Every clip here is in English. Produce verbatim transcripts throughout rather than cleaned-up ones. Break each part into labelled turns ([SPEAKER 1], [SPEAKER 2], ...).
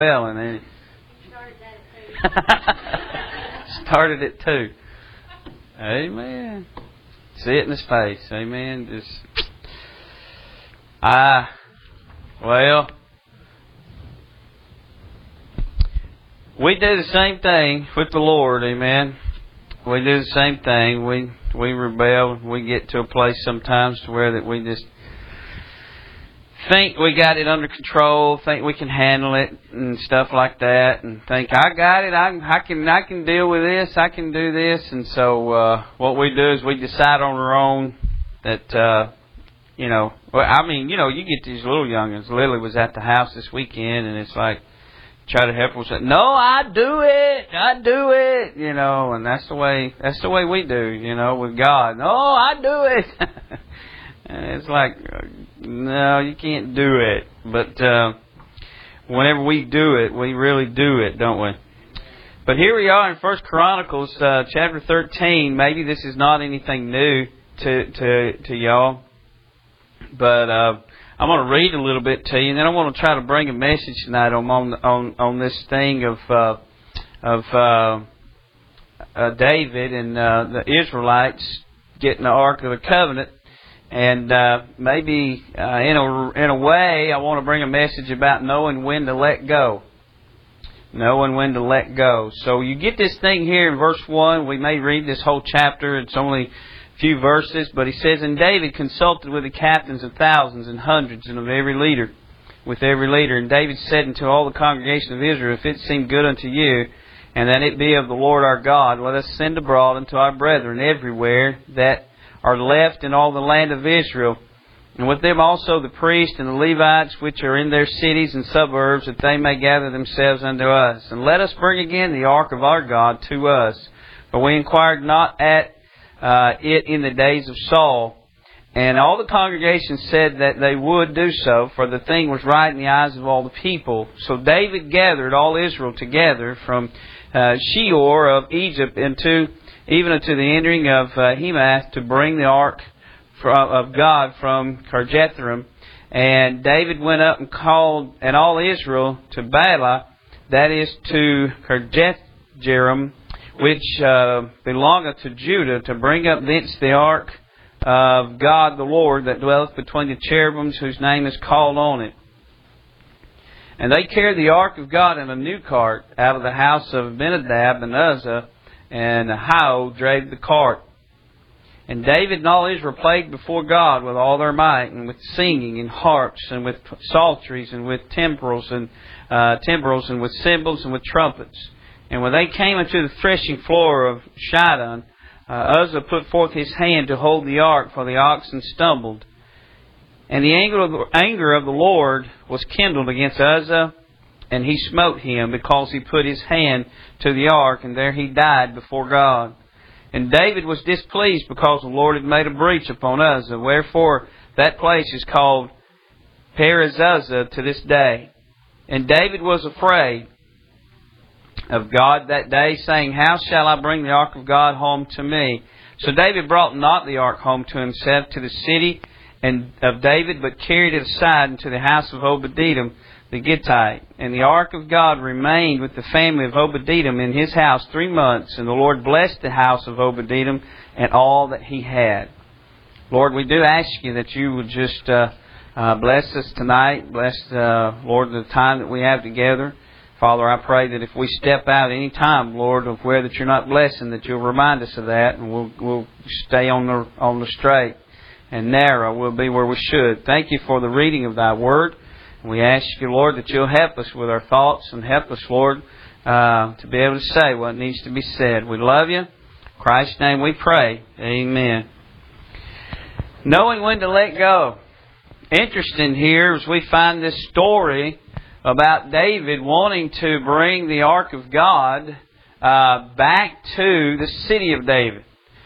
[SPEAKER 1] spelling, ain't it? Started it too. Amen. See it in his face. Amen. Just, I, well, we do the same thing with the Lord. Amen. We do the same thing. We we rebel. We get to a place sometimes to where that we just think we got it under control, think we can handle it and stuff like that, and think I got it. I, I can I can deal with this. I can do this. And so uh, what we do is we decide on our own that uh, you know. Well, I mean, you know, you get these little youngins. Lily was at the house this weekend, and it's like try to help her say, "No, I do it. I do it." You know, and that's the way that's the way we do. You know, with God. No, I do it. It's like, no, you can't do it. But uh, whenever we do it, we really do it, don't we? But here we are in First Chronicles uh, chapter thirteen. Maybe this is not anything new to to, to y'all. But uh, I'm going to read a little bit to you, and then I want to try to bring a message tonight on on on this thing of uh, of uh, uh, David and uh, the Israelites getting the Ark of the Covenant. And uh, maybe uh, in a in a way, I want to bring a message about knowing when to let go. Knowing when to let go. So you get this thing here in verse one. We may read this whole chapter. It's only a few verses. But he says, "And David consulted with the captains of thousands and hundreds and of every leader, with every leader. And David said unto all the congregation of Israel, If it seem good unto you, and that it be of the Lord our God, let us send abroad unto our brethren everywhere that are left in all the land of Israel, and with them also the priests and the Levites which are in their cities and suburbs, that they may gather themselves unto us. And let us bring again the ark of our God to us. For we inquired not at uh, it in the days of Saul. And all the congregation said that they would do so, for the thing was right in the eyes of all the people. So David gathered all Israel together from uh, Sheor of Egypt into even unto the entering of uh, Hemath, to bring the ark from, of God from Kirjathjearim. And David went up and called and all Israel to Baalah, that is to Kirjathjearim, which uh, belongeth to Judah, to bring up thence the ark of God the Lord, that dwelleth between the cherubims, whose name is called on it. And they carried the ark of God in a new cart out of the house of Abinadab and Uzzah, and Ahio drave the cart. And David and all Israel played before God with all their might, and with singing and harps, and with psalteries, and with timbrels, and uh, timbrels, and with cymbals, and with trumpets. And when they came unto the threshing floor of Shidon, uh, Uzzah put forth his hand to hold the ark, for the oxen stumbled. And the anger of the, anger of the Lord was kindled against Uzzah, and he smote him, because he put his hand to the ark, and there he died before God. And David was displeased, because the Lord had made a breach upon Uzzah. Wherefore that place is called Perez-Uzzah to this day. And David was afraid of God that day, saying, How shall I bring the ark of God home to me? So David brought not the ark home to himself to the city and of David, but carried it aside into the house of Obed-Edom the Gittite. And the ark of God remained with the family of Obed-Edom in his house three months. And the Lord blessed the house of Obed-Edom and all that he had. Lord, we do ask you that you would just uh, uh, bless us tonight. Bless, uh, Lord, the time that we have together. Father, I pray that if we step out any time, Lord, of where that you're not blessing, that you'll remind us of that, and we'll we'll stay on the on the straight and narrow. We'll be where we should. Thank you for the reading of thy word. We ask you, Lord, that you'll help us with our thoughts, and help us, Lord, uh, to be able to say what needs to be said. We love you. In Christ's name we pray. Amen. Knowing when to let go. Interesting here as we find this story about David wanting to bring the ark of God uh, back to the city of David.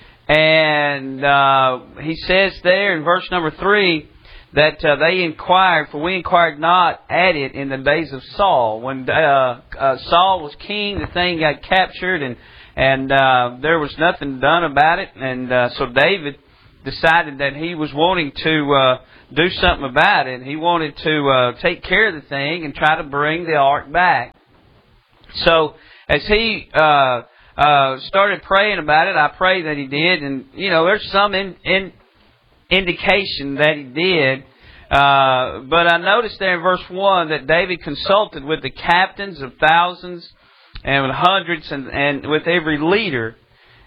[SPEAKER 1] And uh, he says there in verse number three, that uh, they inquired, for we inquired not at it in the days of Saul. When uh, uh, Saul was king, the thing got captured, and and uh, there was nothing done about it. And uh, so David decided that he was wanting to uh, do something about it. He wanted to uh, take care of the thing and try to bring the ark back. So as he uh, uh, started praying about it, I pray that he did. And, you know, there's some in, in indication that he did. Uh, but I noticed there in verse one that David consulted with the captains of thousands and with hundreds and, and with every leader.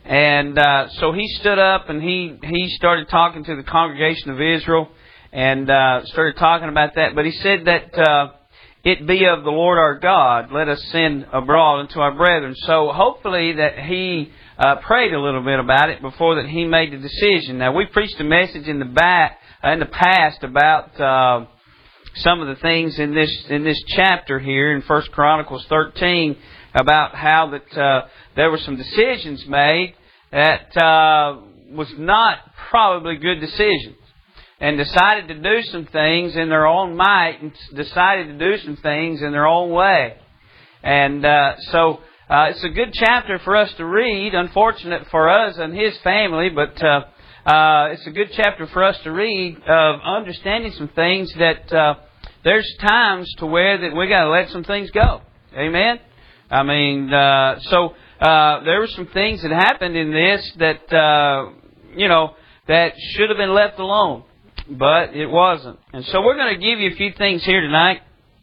[SPEAKER 1] And uh, so he stood up and he, he started talking to the congregation of Israel and uh, started talking about that. But he said that uh, it be of the Lord our God, let us send abroad unto our brethren. So hopefully that he uh, prayed a little bit about it before that he made the decision. Now we preached a message in the back in the past about uh, some of the things in this in this chapter here in First Chronicles thirteen about how that uh, there were some decisions made that uh, was not probably good decisions, and decided to do some things in their own might and decided to do some things in their own way. And uh, so uh, it's a good chapter for us to read. Unfortunate for us and his family, but uh, uh, it's a good chapter for us to read of understanding some things that uh, there's times to where that we got to let some things go. Amen. I mean, uh, so uh, there were some things that happened in this that uh, you know that should have been left alone. But it wasn't. And so we're going to give you a few things here tonight.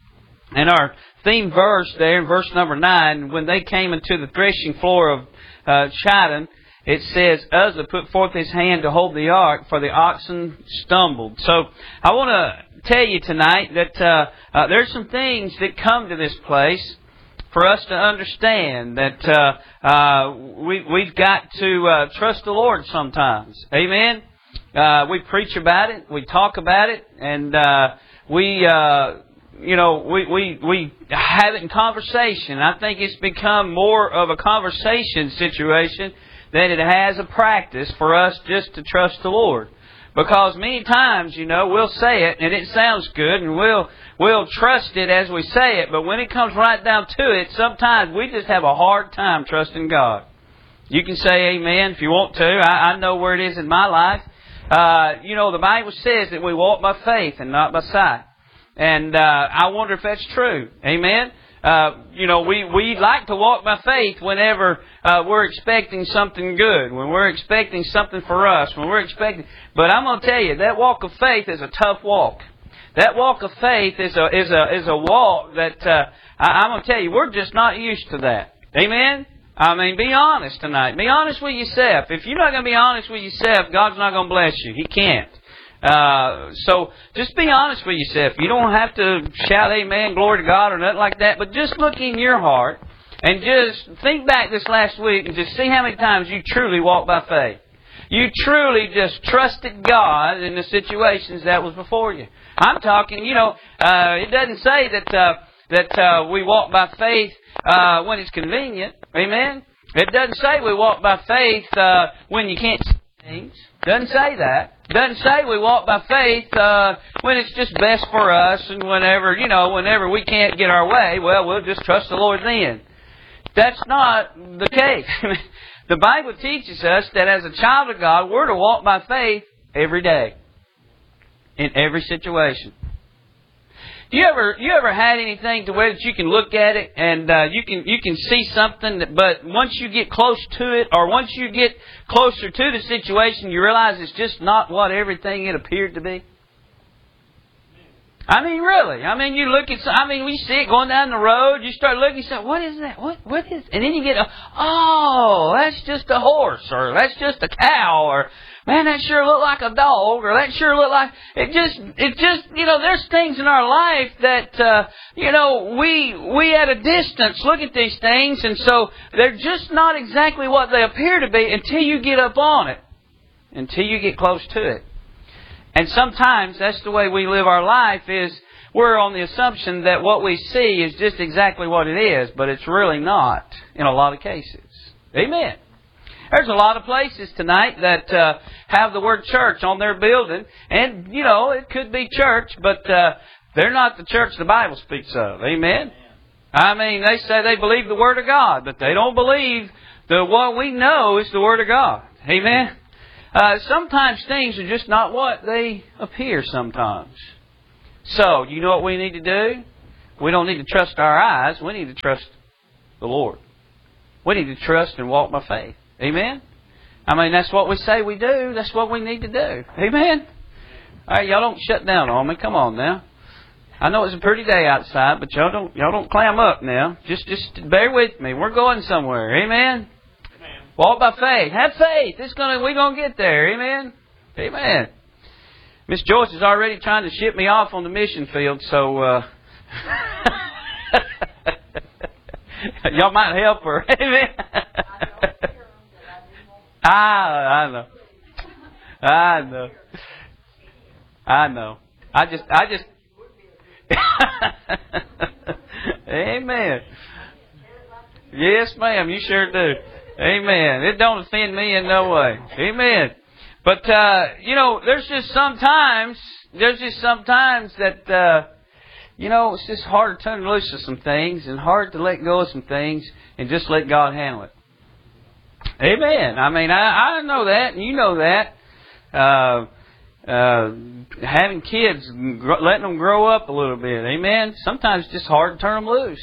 [SPEAKER 1] And our theme verse there in verse number nine, when they came into the threshing floor of uh, Chidon, it says, Uzzah put forth his hand to hold the ark, for the oxen stumbled. So I want to tell you tonight that uh, uh, there's some things that come to this place for us to understand that uh, uh, we, we've got to uh, trust the Lord sometimes. Amen? Uh, we preach about it, we talk about it, and uh, we, uh, you know, we, we we have it in conversation. I think it's become more of a conversation situation than it has a practice for us just to trust the Lord. Because many times, you know, we'll say it and it sounds good, and we'll we'll trust it as we say it. But when it comes right down to it, sometimes we just have a hard time trusting God. You can say amen if you want to. I, I know where it is in my life. Uh, you know, the Bible says that we walk by faith and not by sight. And uh, I wonder if that's true. Amen? Uh, you know, we, we like to walk by faith whenever uh, we're expecting something good, when we're expecting something for us, when we're expecting... But I'm going to tell you, that walk of faith is a tough walk. That walk of faith is a is a, is a walk that, uh, I, I'm going to tell you, we're just not used to that. Amen? I mean, be honest tonight. Be honest with yourself. If you're not going to be honest with yourself, God's not going to bless you. He can't. Uh, so just be honest with yourself. You don't have to shout amen, glory to God or nothing like that. But just look in your heart and just think back this last week and just see how many times you truly walked by faith. You truly just trusted God in the situations that was before you. I'm talking, you know, uh, it doesn't say that, uh, that, uh, we walk by faith, uh, when it's convenient. Amen? It doesn't say we walk by faith uh, when you can't see things. Doesn't say that. Doesn't say we walk by faith uh, when it's just best for us and whenever, you know, whenever we can't get our way, well, we'll just trust the Lord then. That's not the case. The Bible teaches us that as a child of God, we're to walk by faith every day. In every situation. Do you ever you ever had anything to where that you can look at it and uh, you can you can see something, that, but once you get close to it, or once you get closer to the situation, you realize it's just not what everything it appeared to be? I mean, really. I mean, you look at. I mean, we see it going down the road. You start looking, you say, "What is that? What what is?" And then you get, a, "Oh, that's just a horse, or that's just a cow, or." Man, that sure looked like a dog, or that sure looked like... It just, it just, you know, there's things in our life that, uh, you know, we, we at a distance look at these things, and so they're just not exactly what they appear to be until you get up on it. Until you get close to it. And sometimes that's the way we live our life, is we're on the assumption that what we see is just exactly what it is, but it's really not in a lot of cases. Amen. There's a lot of places tonight that uh, have the word church on their building. And, you know, it could be church, but uh, they're not the church the Bible speaks of. Amen? I mean, they say they believe the Word of God, but they don't believe the what we know is the Word of God. Amen? uh, sometimes things are just not what they appear sometimes. So, you know what we need to do? We don't need to trust our eyes. We need to trust the Lord. We need to trust and walk by faith. Amen? I mean, that's what we say we do. That's what we need to do. Amen? All right, y'all don't shut down on me. Come on now. I know it's a pretty day outside, but y'all don't y'all don't clam up now. Just just bear with me. We're going somewhere. Amen? Amen. Walk by faith. Have faith. It's gonna we're gonna get there. Amen? Amen. Miss Joyce is already trying to ship me off on the mission field, so uh, y'all might help her. Amen. I, I know. I know. I know. I just, I just. Amen. Yes, ma'am. You sure do. Amen. It don't offend me in no way. Amen. But uh, you know, there's just sometimes, there's just sometimes that uh, you know, it's just hard to turn loose of some things and hard to let go of some things and just let God handle it. Amen. I mean, I, I know that, and you know that. Uh, uh, having kids, gr- letting them grow up a little bit. Amen. Sometimes it's just hard to turn them loose.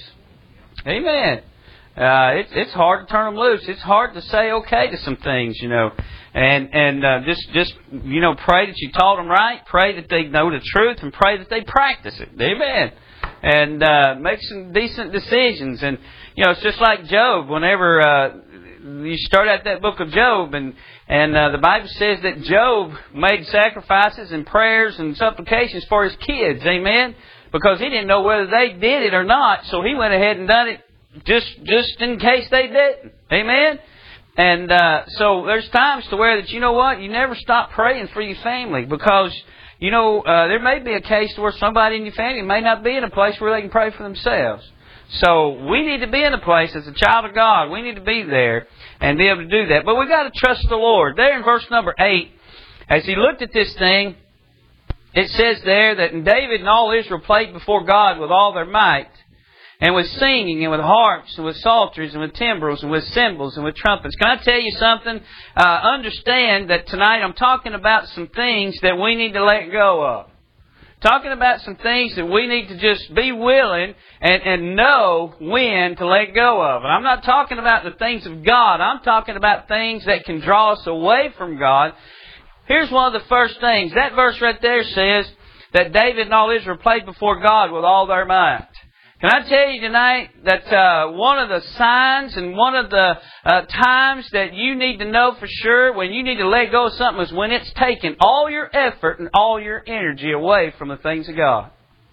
[SPEAKER 1] Amen. Uh, it's it's hard to turn them loose. It's hard to say okay to some things, you know, and and uh, just just you know, pray that you taught them right. Pray that they know the truth, and pray that they practice it. Amen. And uh, make some decent decisions. And you know, it's just like Job. Whenever uh, you start out that book of Job, and and uh, the Bible says that Job made sacrifices and prayers and supplications for his kids. Amen. Because he didn't know whether they did it or not, so he went ahead and done it. Just just in case they didn't. Amen? And uh, so there's times to where that, you know what, you never stop praying for your family because, you know, uh, there may be a case where somebody in your family may not be in a place where they can pray for themselves. So we need to be in a place as a child of God. We need to be there and be able to do that. But we got to trust the Lord. There in verse number eight, as he looked at this thing, it says there that and David and all Israel played before God with all their might, and with singing, and with harps, and with psalteries, and with timbrels, and with cymbals, and with trumpets. Can I tell you something? Uh, understand that tonight I'm talking about some things that we need to let go of. Talking about some things that we need to just be willing and, and know when to let go of. And I'm not talking about the things of God. I'm talking about things that can draw us away from God. Here's one of the first things. That verse right there says that David and all Israel played before God with all their might. Can I tell you tonight that uh, one of the signs and one of the uh, times that you need to know for sure when you need to let go of something is when it's taken all your effort and all your energy away from the things of God.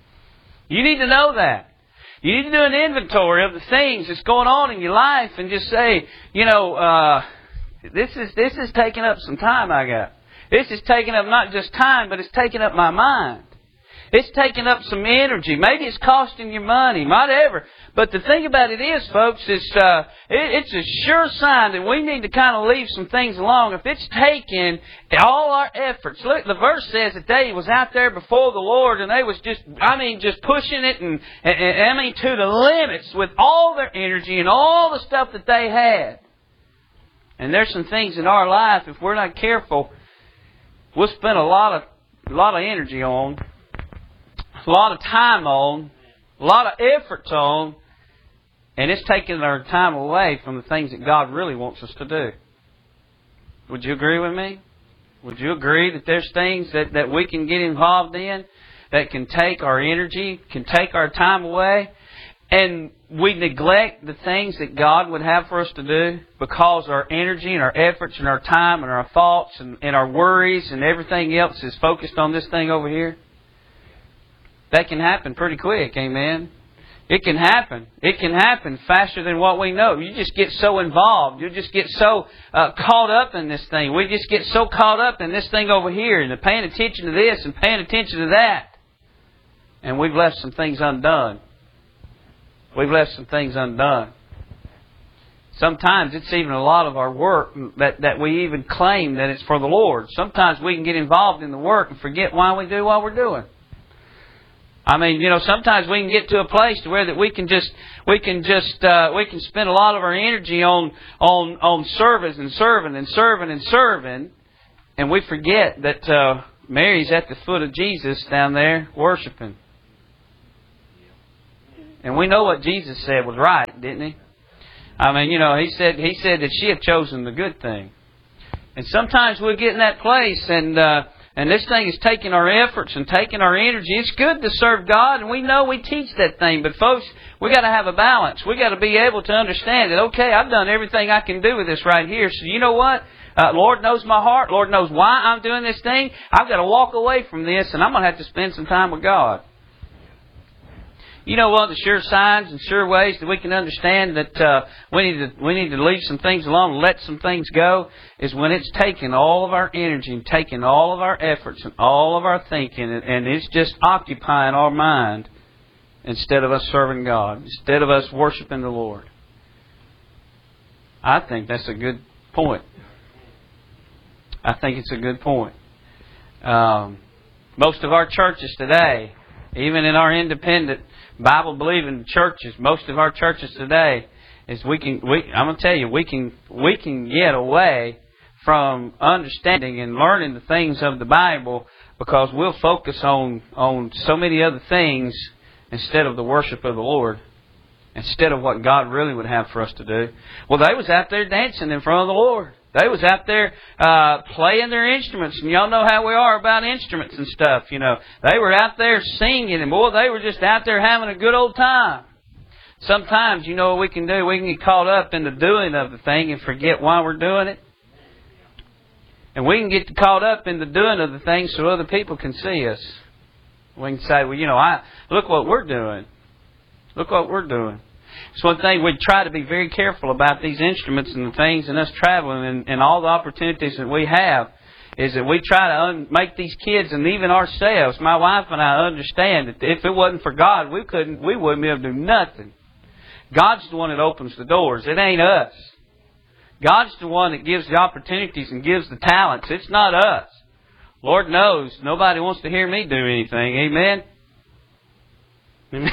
[SPEAKER 1] You need to know that. You need to do an inventory of the things that's going on in your life and just say, you know, uh, this is this is taking up some time I got. This is taking up not just time, but it's taking up my mind. It's taking up some energy. Maybe it's costing you money, whatever. But the thing about it is, folks, it's, uh, it, it's a sure sign that we need to kind of leave some things alone. If it's taking all our efforts. Look, the verse says that they was out there before the Lord and they was just, I mean, just pushing it and, and, and I mean, to the limits with all their energy and all the stuff that they had. And there's some things in our life, if we're not careful, we'll spend a lot of, a lot of energy on, a lot of time on, a lot of efforts on, and it's taking our time away from the things that God really wants us to do. Would you agree with me? Would you agree that there's things that, that we can get involved in that can take our energy, can take our time away, and we neglect the things that God would have for us to do because our energy and our efforts and our time and our thoughts and, and our worries and everything else is focused on this thing over here? That can happen pretty quick, amen? It can happen. It can happen faster than what we know. You just get so involved. You just get so uh, caught up in this thing. We just get so caught up in this thing over here and paying attention to this and paying attention to that. And we've left some things undone. We've left some things undone. Sometimes it's even a lot of our work that, that we even claim that it's for the Lord. Sometimes we can get involved in the work and forget why we do what we're doing. I mean, you know, sometimes we can get to a place to where that we can just we can just uh, we can spend a lot of our energy on on on service and serving and serving and serving, And we forget that uh, Mary's at the foot of Jesus down there worshiping. And we know what Jesus said was right, didn't He? I mean, you know, He said He said that she had chosen the good thing. And sometimes we get in that place and uh, and this thing is taking our efforts and taking our energy. It's good to serve God, and we know we teach that thing. But folks, we got to have a balance. We got to be able to understand that, okay, I've done everything I can do with this right here. So you know what? Uh, Lord knows my heart. Lord knows why I'm doing this thing. I've got to walk away from this, and I'm going to have to spend some time with God. You know what? The sure signs and sure ways that we can understand that uh, we need to we need to leave some things alone and let some things go is when it's taking all of our energy and taking all of our efforts and all of our thinking and, and it's just occupying our mind instead of us serving God, instead of us worshiping the Lord. I think that's a good point. I think it's a good point. Um, most of our churches today, even in our independent Bible-believing churches, most of our churches today, is we can. We, I'm going to tell you, we can we can get away from understanding and learning the things of the Bible because we'll focus on on so many other things instead of the worship of the Lord, instead of what God really would have for us to do. Well, they was out there dancing in front of the Lord. They was out there uh, playing their instruments, and y'all know how we are about instruments and stuff, you know. They were out there singing, and boy, they were just out there having a good old time. Sometimes, you know what we can do? We can get caught up in the doing of the thing and forget why we're doing it. And we can get caught up in the doing of the thing so other people can see us. We can say, well, you know, I look what we're doing. Look what we're doing. It's one thing we try to be very careful about these instruments and the things and us traveling and, and all the opportunities that we have is that we try to un- make these kids and even ourselves, my wife and I, understand that if it wasn't for God, we couldn't, we wouldn't be able to do nothing. God's the one that opens the doors. It ain't us. God's the one that gives the opportunities and gives the talents. It's not us. Lord knows nobody wants to hear me do anything. Amen? Amen.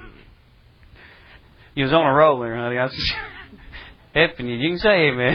[SPEAKER 1] You was on a roll there, honey. I was effing you. You can say amen.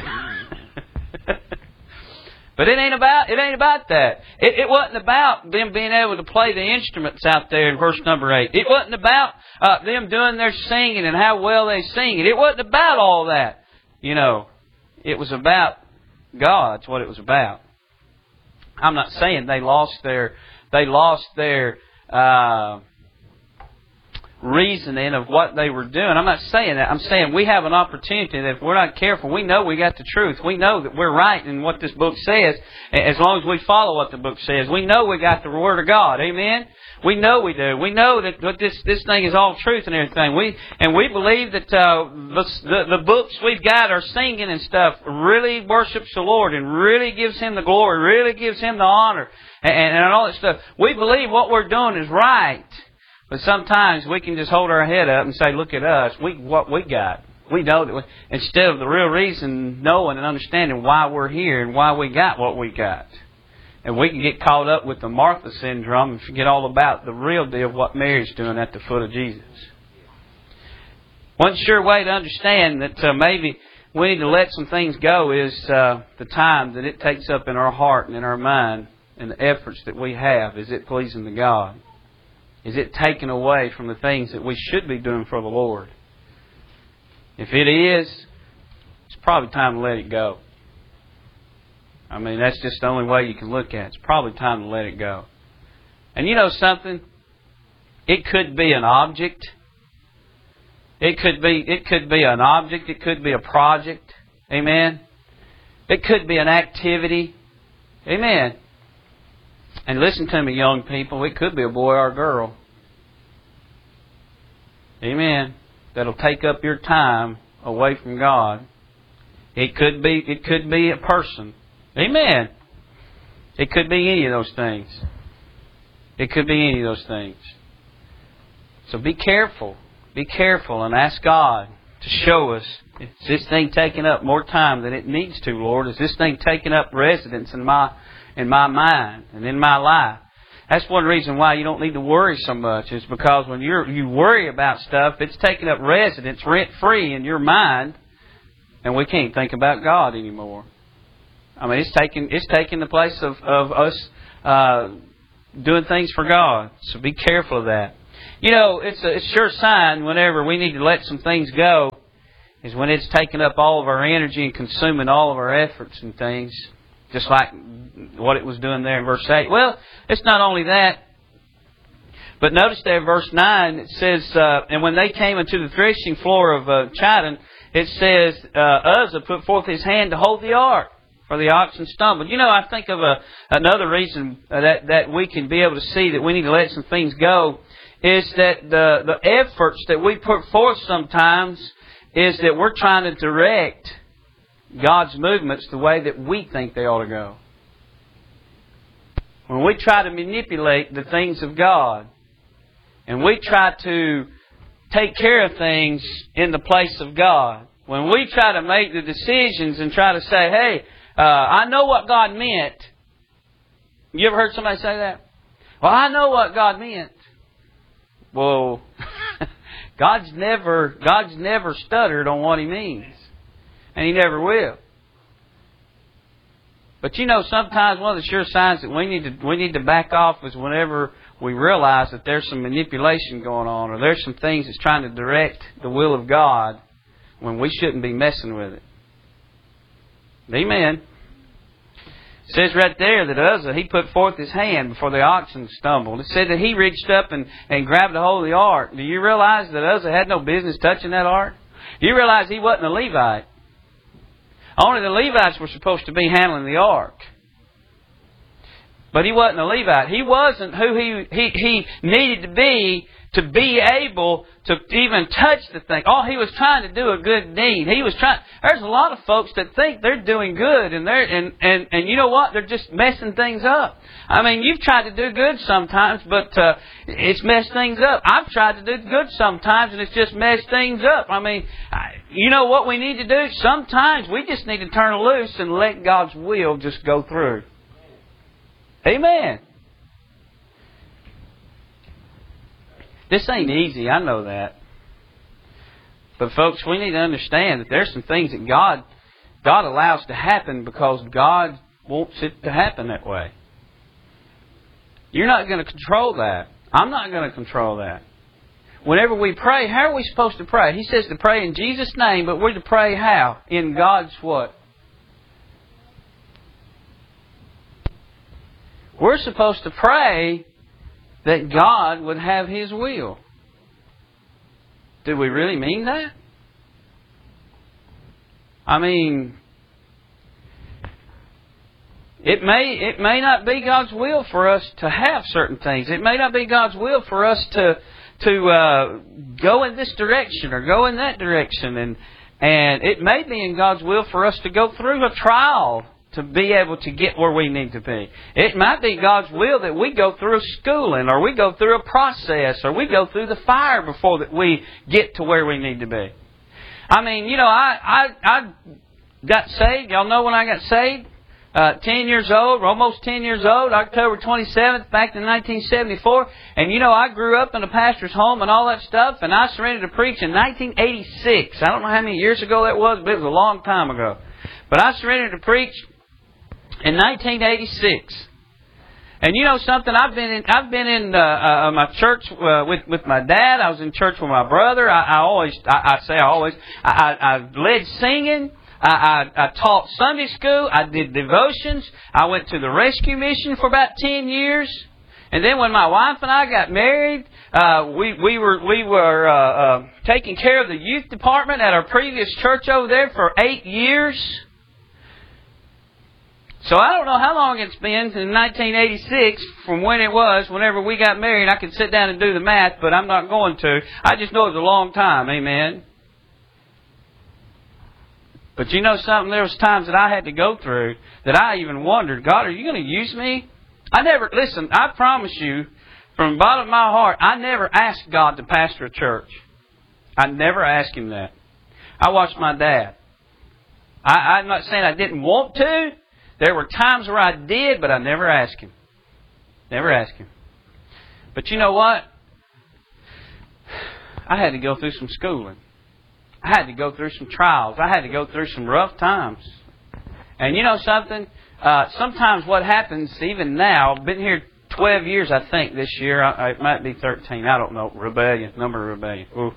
[SPEAKER 1] But it ain't about it ain't about that. It, it wasn't about them being able to play the instruments out there in verse number eight. It wasn't about uh, them doing their singing and how well they sing it. It wasn't about all that. You know, it was about God. That's what it was about. I'm not saying they lost their they lost their. Uh, reasoning of what they were doing. I'm not saying that. I'm saying we have an opportunity that if we're not careful, we know we got the truth. We know that we're right in what this book says. As long as we follow what the book says, we know we got the Word of God. Amen? We know we do. We know that this this thing is all truth and everything. We and we believe that uh, the, the the books we've got are singing and stuff really worships the Lord and really gives Him the glory, really gives Him the honor and, and all that stuff. We believe what we're doing is right. But sometimes we can just hold our head up and say, look at us, we what we got. We know that we, instead of the real reason, knowing and understanding why we're here and why we got what we got. And we can get caught up with the Martha syndrome and forget all about the real deal of what Mary's doing at the foot of Jesus. One sure way to understand that uh, maybe we need to let some things go is uh, the time that it takes up in our heart and in our mind and the efforts that we have. Is it pleasing to God? Is it taken away from the things that we should be doing for the Lord? If it is, it's probably time to let it go. I mean, that's just the only way you can look at it. It's probably time to let it go. And you know something? It could be an object. It could be, it could be an object. It could be a project. Amen? It could be an activity. Amen? And listen to me, young people, it could be a boy or a girl. Amen. That'll take up your time away from God. It could be it could be a person. Amen. It could be any of those things. It could be any of those things. So be careful. Be careful and ask God to show us, is this thing taking up more time than it needs to, Lord? Is this thing taking up residence in my in my mind and in my life? That's one reason why you don't need to worry so much, is because when you're, you worry about stuff, it's taking up residence rent-free in your mind, and we can't think about God anymore. I mean, it's taking it's taking the place of, of us uh, doing things for God. So be careful of that. You know, it's a, it's a sure sign whenever we need to let some things go is when it's taking up all of our energy and consuming all of our efforts and things, just like what it was doing there in verse eight. Well, it's not only that, but notice there in verse nine, it says, uh, and when they came into the threshing floor of uh, Chidon, it says, uh, Uzzah put forth his hand to hold the ark, for the oxen stumbled. You know, I think of a, another reason that, that we can be able to see that we need to let some things go is that the, the efforts that we put forth sometimes is that we're trying to direct God's movements the way that we think they ought to go. When we try to manipulate the things of God, and we try to take care of things in the place of God, when we try to make the decisions and try to say, hey, uh, I know what God meant. You ever heard somebody say that? Well, I know what God meant. Well, God's never God's never stuttered on what He means. And He never will. But you know, sometimes one of the sure signs that we need to we need to back off is whenever we realize that there's some manipulation going on, or there's some things that's trying to direct the will of God when we shouldn't be messing with it. Amen. It says right there that Uzzah, he put forth his hand before the oxen stumbled. It said that he reached up and, and grabbed a hold of the ark. Do you realize that Uzzah had no business touching that ark? Do you realize he wasn't a Levite? Only the Levites were supposed to be handling the ark. But he wasn't a Levite. He wasn't who he, he, he needed to be to be able to even touch the thing. Oh, he was trying to do a good deed. He was trying. There's a lot of folks that think they're doing good, and they're and, and, and you know what? They're just messing things up. I mean, you've tried to do good sometimes, but uh, it's messed things up. I've tried to do good sometimes, and it's just messed things up. I mean, I, you know what we need to do? Sometimes we just need to turn loose and let God's will just go through. Amen. This ain't easy, I know that. But folks, we need to understand that there's some things that God God allows to happen because God wants it to happen that way. You're not going to control that. I'm not going to control that. Whenever we pray, how are we supposed to pray? He says to pray in Jesus' name, but we're to pray how? In God's what? We're supposed to pray that God would have His will. Do we really mean that? I mean, it may it may not be God's will for us to have certain things. It may not be God's will for us to to uh, go in this direction or go in that direction, and and it may be in God's will for us to go through a trial to be able to get where we need to be. It might be God's will that we go through a schooling, or we go through a process, or we go through the fire before that we get to where we need to be. I mean, you know, I I, I got saved. Y'all know when I got saved? Uh, ten years old, almost ten years old, October twenty-seventh, back in nineteen seventy-four. And you know, I grew up in a pastor's home and all that stuff, and I surrendered to preach in nineteen eighty-six. I don't know how many years ago that was, but it was a long time ago. But I surrendered to preach in nineteen eighty-six, and you know something? I've been in. I've been in uh, uh, my church uh, with with my dad. I was in church with my brother. I, I always, I, I say, I always. I, I, I led singing. I, I, I taught Sunday school. I did devotions. I went to the rescue mission for about ten years, and then when my wife and I got married, uh, we we were we were uh, uh, taking care of the youth department at our previous church over there for eight years. So I don't know how long it's been in nineteen eighty-six from when it was, whenever we got married. I could sit down and do the math, but I'm not going to. I just know it was a long time. Amen. But you know something? There was times that I had to go through that I even wondered, God, are you going to use me? I never, listen, I promise you, from the bottom of my heart, I never asked God to pastor a church. I never asked Him that. I watched my dad. I, I'm not saying I didn't want to. There were times where I did, but I never asked Him. Never asked Him. But you know what? I had to go through some schooling. I had to go through some trials. I had to go through some rough times. And you know something? Uh, sometimes what happens, even now, I've been here twelve years, I think, this year. I, it might be thirteen. I don't know. Rebellion. Number of rebellion. Ooh.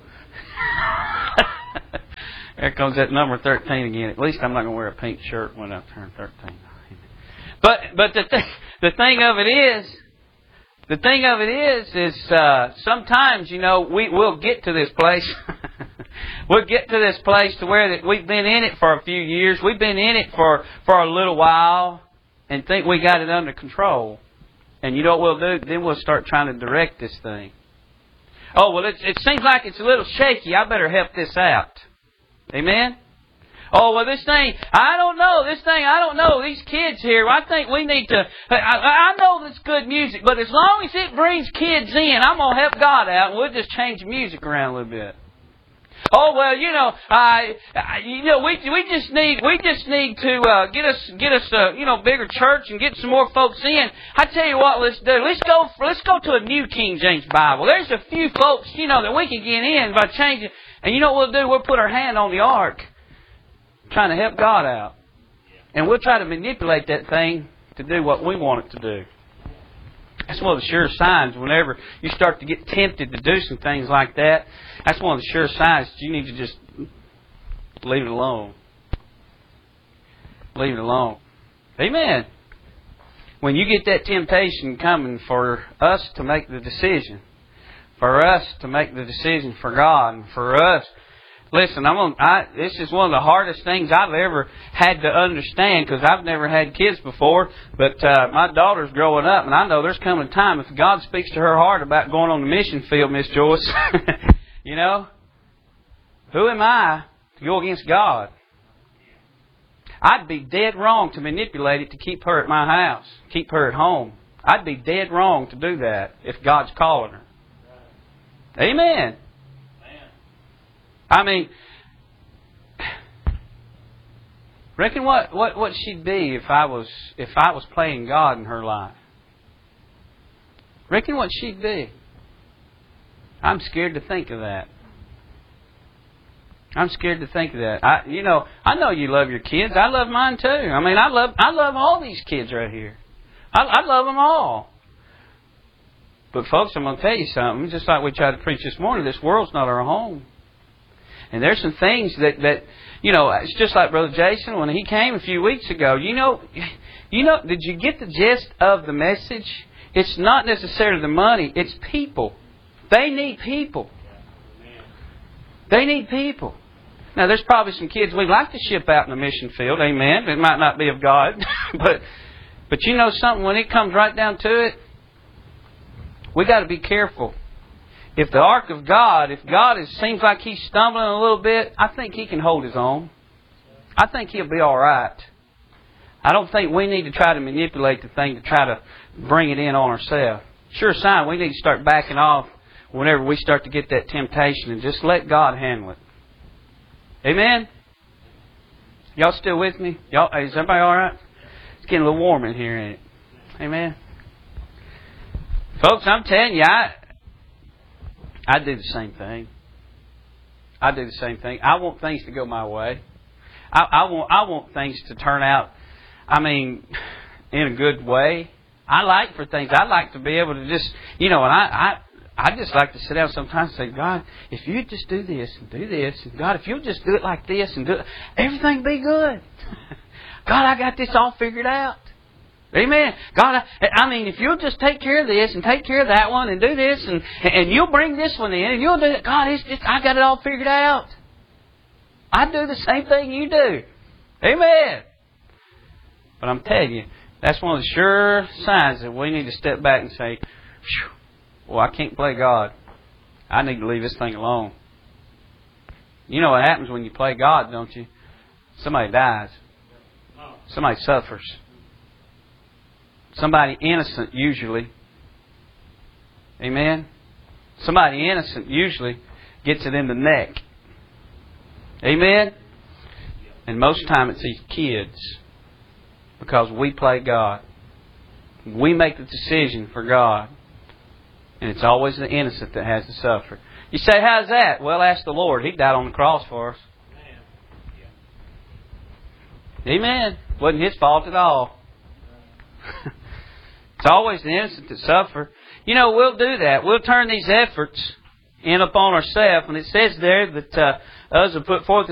[SPEAKER 1] There comes that number thirteen again. At least I'm not going to wear a pink shirt when I turn thirteen. But but the th- the thing of it is, the thing of it is, is uh, sometimes, you know, we will get to this place. We'll get to this place to where that we've been in it for a few years. We've been in it for, for a little while and think we got it under control. And you know what we'll do? Then we'll start trying to direct this thing. Oh, well, it, it seems like it's a little shaky. I better help this out. Amen? Oh, well, this thing, I don't know. This thing, I don't know. These kids here, I think we need to, I, I know it's good music, but as long as it brings kids in, I'm going to help God out, and we'll just change the music around a little bit. Oh, well, you know, I, I you know, we we just need we just need to uh, get us get us a you know bigger church and get some more folks in. I tell you what, let's do. Let's go. Let's go to a New King James Bible. There's a few folks, you know, that we can get in by changing. And you know what we'll do? We'll put our hand on the ark, trying to help God out, and we'll try to manipulate that thing to do what we want it to do. That's one of the sure signs. Whenever you start to get tempted to do some things like that, that's one of the sure signs that you need to just leave it alone. Leave it alone. Amen. When you get that temptation coming for us to make the decision, for us to make the decision for God, and for us, listen, I'm on, I, this is one of the hardest things I've ever had to understand, because I've never had kids before, but uh, my daughter's growing up, and I know there's coming a time if God speaks to her heart about going on the mission field, Miss Joyce, you know, who am I to go against God? I'd be dead wrong to manipulate it to keep her at my house, keep her at home. I'd be dead wrong to do that if God's calling her. Amen. I mean, reckon what, what, what she'd be if I was if I was playing God in her life. Reckon what she'd be. I'm scared to think of that. I'm scared to think of that. I, you know, I know you love your kids. I love mine too. I mean, I love I love all these kids right here. I, I love them all. But folks, I'm going to tell you something. Just like we tried to preach this morning, this world's not our home. And there's some things that, that, you know, it's just like Brother Jason when he came a few weeks ago. You know, you know, did you get the gist of the message? It's not necessarily the money. It's people. They need people. They need people. Now, there's probably some kids we'd like to ship out in the mission field. Amen. It might not be of God. but, but you know something? When it comes right down to it, we got to be careful. If the ark of God, if God is, seems like He's stumbling a little bit, I think He can hold His own. I think He'll be all right. I don't think we need to try to manipulate the thing to try to bring it in on ourselves. Sure sign, we need to start backing off whenever we start to get that temptation and just let God handle it. Amen? Y'all still with me? Y'all, is everybody all right? It's getting a little warm in here, ain't it? Amen? Folks, I'm telling you, I... I do the same thing. I do the same thing. I want things to go my way. I, I want I want things to turn out, I mean, in a good way. I like for things. I like to be able to just, you know, and I, I, I just like to sit down sometimes and say, God, if you just do this and do this, and God, if you'll just do it like this and do it, everything be good. God, I got this all figured out. Amen. God, I, I mean, if you'll just take care of this and take care of that one and do this and and you'll bring this one in and you'll do it. God, it's just, I got it all figured out. I do the same thing you do. Amen. But I'm telling you, that's one of the sure signs that we need to step back and say, well, I can't play God. I need to leave this thing alone. You know what happens when you play God, don't you? Somebody dies. Somebody suffers. Somebody innocent, usually. Amen? Somebody innocent, usually, gets it in the neck. Amen? And most of the time it's these kids. Because we play God. We make the decision for God. And it's always the innocent that has to suffer. You say, how's that? Well, ask the Lord. He died on the cross for us. Amen. Wasn't his fault at all. It's always the innocent that suffer. You know, we'll do that. We'll turn these efforts in upon ourselves. And it says there that uh, us will put forth